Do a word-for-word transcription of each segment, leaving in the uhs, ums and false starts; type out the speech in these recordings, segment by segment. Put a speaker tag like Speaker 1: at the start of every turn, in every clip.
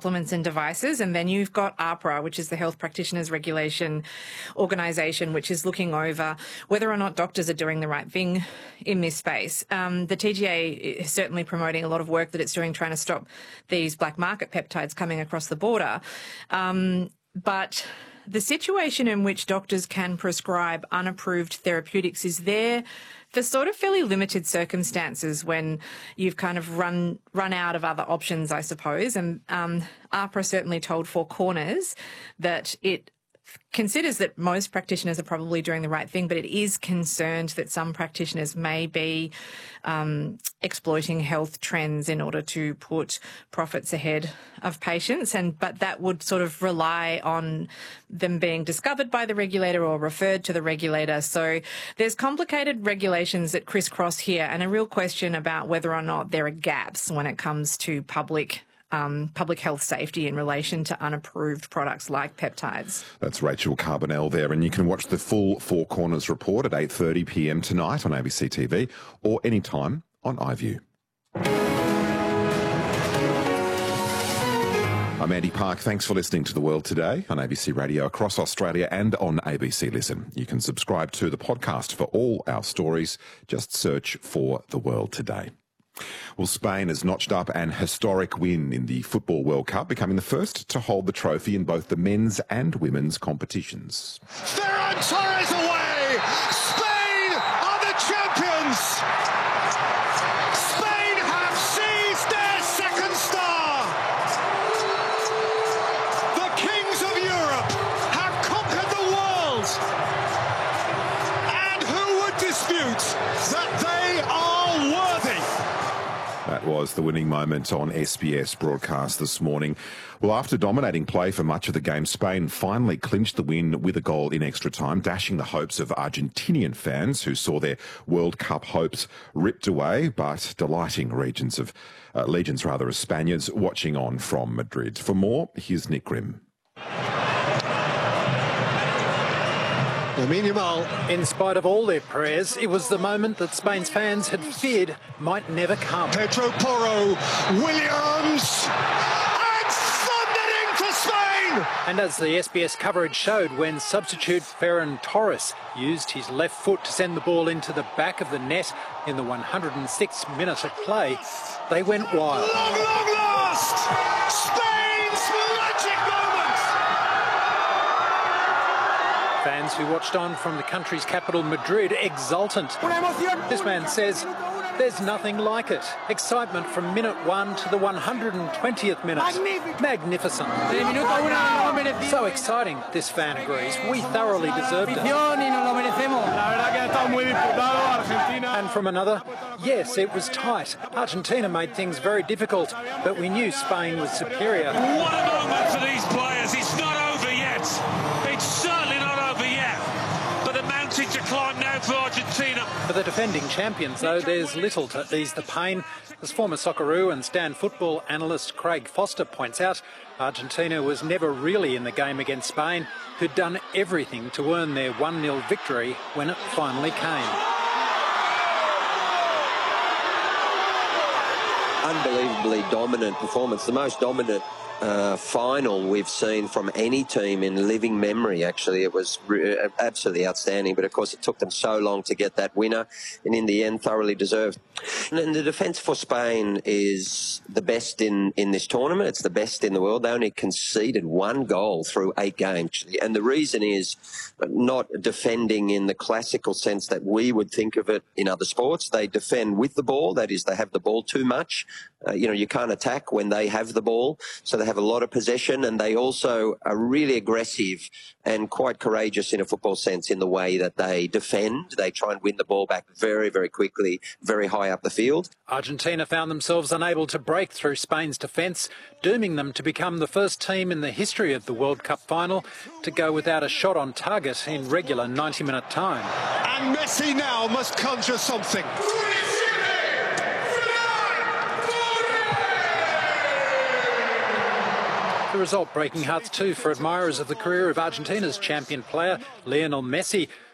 Speaker 1: supplements and devices, and then you've got AHPRA, which is the Health Practitioners Regulation Organisation, which is looking over whether or not doctors are doing the right thing in this space. Um, the T G A is certainly promoting a lot of work that it's doing trying to stop these black market peptides coming across the border. Um, but the situation in which doctors can prescribe unapproved therapeutics is there for sort of fairly limited circumstances when you've kind of run run out of other options, I suppose. And um, AHPRA certainly told Four Corners that it considers that most practitioners are probably doing the right thing, but it is concerned that some practitioners may be um, exploiting health trends in order to put profits ahead of patients. And but that would sort of rely on them being discovered by the regulator or referred to the regulator. So there's complicated regulations that crisscross here, and a real question about whether or not there are gaps when it comes to public Um, public health safety in relation to unapproved products like peptides.
Speaker 2: That's Rachel Carbonell there, and you can watch the full Four Corners report at eight thirty p m tonight on A B C T V or anytime on iView. I'm Andy Park. Thanks for listening to The World Today on A B C Radio across Australia and on A B C Listen. You can subscribe to the podcast for all our stories. Just search for The World Today. Well, Spain has notched up an historic win in the Football World Cup, becoming the first to hold the trophy in both the men's and women's competitions.
Speaker 3: Ferran Torres away! Spain are the champions! Spain have seized their second star! The kings of Europe have conquered the world! And who would dispute that they are worthy?
Speaker 2: That was the winning moment on S B S broadcast this morning. Well, after dominating play for much of the game, Spain finally clinched the win with a goal in extra time, dashing the hopes of Argentinian fans who saw their World Cup hopes ripped away, but delighting regions of, uh, legions rather of Spaniards watching on from Madrid. For more, here's Nick Grimm.
Speaker 4: Lamine Yamal. In spite of all their prayers, it was the moment that Spain's fans had feared might never come.
Speaker 3: Pedro Porro, Williams, and thundering for Spain!
Speaker 4: And as the S B S coverage showed, when substitute Ferran Torres used his left foot to send the ball into the back of the net in the one hundred sixth minute of play, they went wild.
Speaker 3: Long, long last! Spain's magic moment!
Speaker 4: Fans who watched on from the country's capital, Madrid, exultant. This man says there's nothing like it. Excitement from minute one to the one hundred twentieth minute. Magnificent. So exciting, this fan agrees. We thoroughly deserved it. And from another, yes, it was tight. Argentina made things very difficult, but we knew Spain was superior.
Speaker 5: What a moment for these players. It's not over yet. It's certainly not over yet. But the mountain to climb now for Argentina.
Speaker 4: For the defending champions, though, there's little to ease the pain. As former Socceroo and Stan football analyst Craig Foster points out, Argentina was never really in the game against Spain, who'd done everything to earn their one nil victory when it finally came.
Speaker 6: Unbelievably dominant performance, the most dominant uh, final we've seen from any team in living memory. Actually, it was re- absolutely outstanding, but of course it took them so long to get that winner, and in the end thoroughly deserved. And the defence for Spain is the best in, in this tournament. It's the best in the world. They only conceded one goal through eight games. And the reason is not defending in the classical sense that we would think of it in other sports. They defend with the ball. That is, they have the ball too much. Uh, you know, you can't attack when they have the ball. So they have a lot of possession, and they also are really aggressive and quite courageous in a football sense in the way that they defend. They try and win the ball back very, very quickly, very high up the field.
Speaker 4: Argentina found themselves unable to break through Spain's defence, dooming them to become the first team in the history of the World Cup final to go without a shot on target in regular ninety minute time.
Speaker 3: And Messi now must conjure something.
Speaker 4: The result breaking hearts too for admirers of the career of Argentina's champion player, Lionel Messi,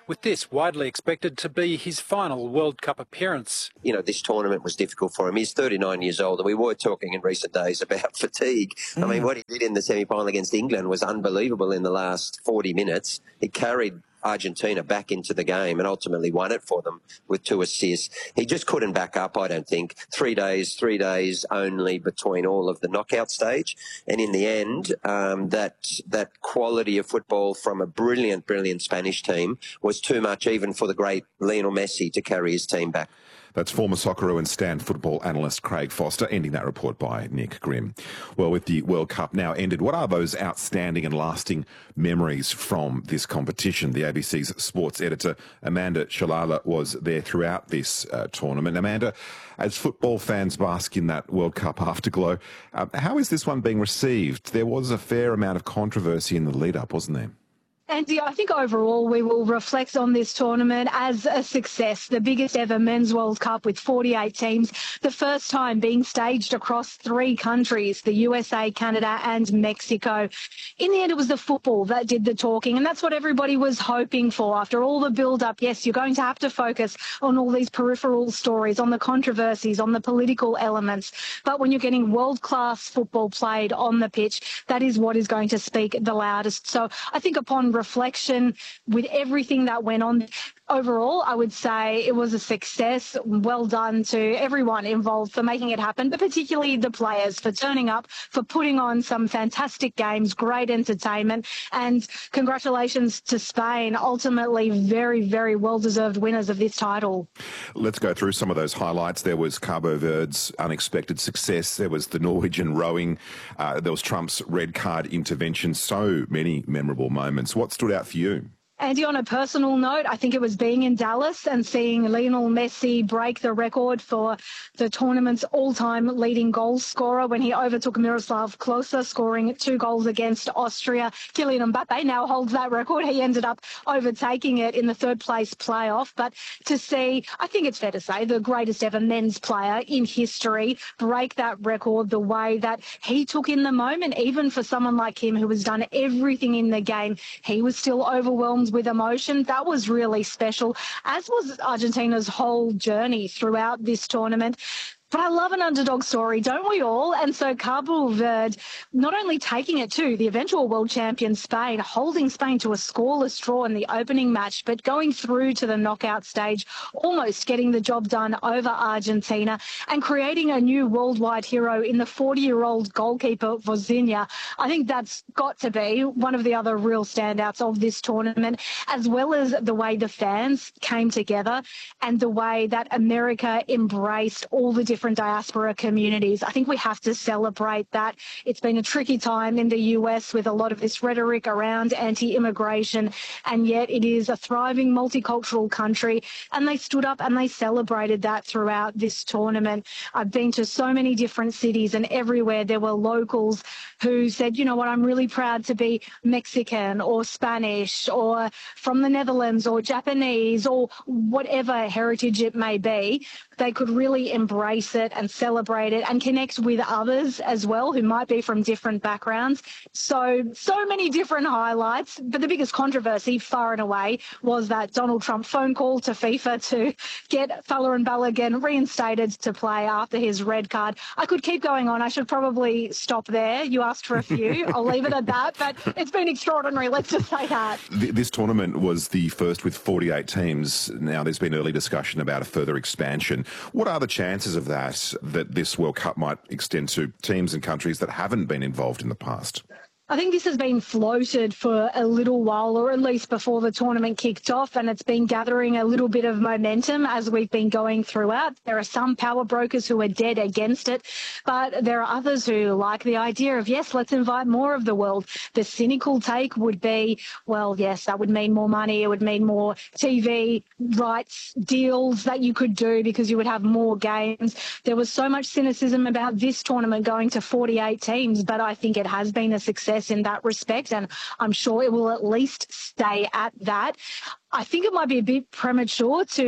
Speaker 4: with this widely expected to be his final World Cup appearance.
Speaker 6: You know, this tournament was difficult for him. He's thirty-nine years old, and we were talking in recent days about fatigue. Mm. I mean, what he did in the semi-final against England was unbelievable in the last forty minutes. He carried Argentina back into the game and ultimately won it for them with two assists. He just couldn't back up, I don't think. Three days, three days only between all of the knockout stage. And in the end, um, that that quality of football from a brilliant, brilliant Spanish team was too much even for the great Lionel Messi to carry his team back.
Speaker 2: That's former Socceroo and Stan football analyst Craig Foster, ending that report by Nick Grimm. Well, with the World Cup now ended, what are those outstanding and lasting memories from this competition? The A B C's sports editor, Amanda Shalala, was there throughout this uh, tournament. Amanda, as football fans bask in that World Cup afterglow, uh, how is this one being received? There was a fair amount of controversy in the lead-up, wasn't there?
Speaker 7: Andy, I think overall we will reflect on this tournament as a success, the biggest ever men's World Cup with forty-eight teams, the first time being staged across three countries, the U S A, Canada and Mexico. In the end, it was the football that did the talking, and that's what everybody was hoping for. After all the build-up, yes, you're going to have to focus on all these peripheral stories, on the controversies, on the political elements, but when you're getting world-class football played on the pitch, that is what is going to speak the loudest. So I think upon reflection with everything that went on, overall, I would say it was a success. Well done to everyone involved for making it happen, but particularly the players for turning up, for putting on some fantastic games, great entertainment, and congratulations to Spain, ultimately very, very well-deserved winners of this title.
Speaker 2: Let's go through some of those highlights. There was Cabo Verde's unexpected success. There was the Norwegian rowing. Uh, there was Trump's red card intervention. So many memorable moments. What stood out for you?
Speaker 7: Andy, on a personal note, I think it was being in Dallas and seeing Lionel Messi break the record for the tournament's all-time leading goal scorer when he overtook Miroslav Klose, scoring two goals against Austria. Kylian Mbappe now holds that record. He ended up overtaking it in the third-place playoff. But to see, I think it's fair to say, the greatest ever men's player in history break that record the way that he took in the moment, even for someone like him who has done everything in the game, he was still overwhelmed with emotion. That was really special, as was Argentina's whole journey throughout this tournament. But I love an underdog story, don't we all? And so Cabo Verde not only taking it to the eventual world champion Spain, holding Spain to a scoreless draw in the opening match, but going through to the knockout stage, almost getting the job done over Argentina and creating a new worldwide hero in the forty-year-old goalkeeper Vozinha. I think that's got to be one of the other real standouts of this tournament, as well as the way the fans came together and the way that America embraced all the different different diaspora communities. I think we have to celebrate that. It's been a tricky time in the U S with a lot of this rhetoric around anti-immigration, and yet it is a thriving multicultural country, and they stood up and they celebrated that throughout this tournament. I've been to so many different cities, and everywhere there were locals who said, you know what, I'm really proud to be Mexican or Spanish or from the Netherlands or Japanese or whatever heritage it may be. They could really embrace it and celebrate it and connect with others as well who might be from different backgrounds. So, so many different highlights. But the biggest controversy, far and away, was that Donald Trump phone call to FIFA to get Folarin Balogun reinstated to play after his red card. I could keep going on. I should probably stop there. You asked for a few. I'll leave it at that. But it's been extraordinary. Let's just say that.
Speaker 2: This tournament was the first with forty-eight teams. Now, there's been early discussion about a further expansion. What are the chances of that, that this World Cup might extend to teams and countries that haven't been involved in the past?
Speaker 7: I think this has been floated for a little while, or at least before the tournament kicked off, and it's been gathering a little bit of momentum as we've been going throughout. There are some power brokers who are dead against it, but there are others who like the idea of, yes, let's invite more of the world. The cynical take would be, well, yes, that would mean more money. It would mean more T V rights deals that you could do because you would have more games. There was so much cynicism about this tournament going to forty-eight teams, but I think it has been a success in that respect, and I'm sure it will at least stay at that. I think it might be a bit premature to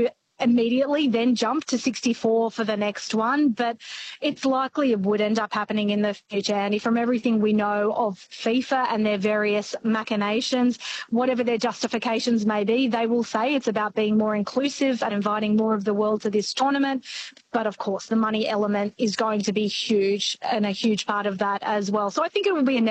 Speaker 7: immediately then jump to sixty-four for the next one, but it's likely it would end up happening in the future, Andy. From everything we know of FIFA and their various machinations, whatever their justifications may be, they will say it's about being more inclusive and inviting more of the world to this tournament. But of course, the money element is going to be huge and a huge part of that as well. So I think it will be a